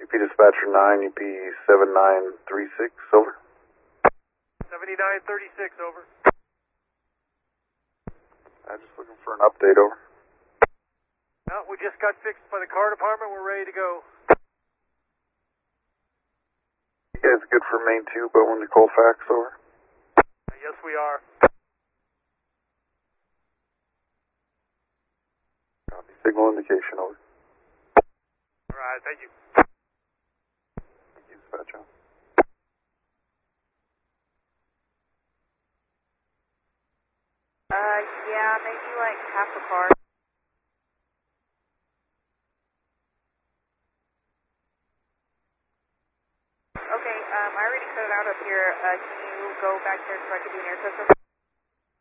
UP Dispatcher 9, UP 7936, over. 7936, over. I'm just looking for an update, over. No, we just got fixed by the car department. We're ready to go. You guys good for main 2, but when you Colfax, over. Yes, we are. Copy, signal indication, over. All right, thank you. Thank you, Dispatcher. Yeah, maybe like half the car. Okay, I already cut it out up here. Can you go back there so I can do an air test?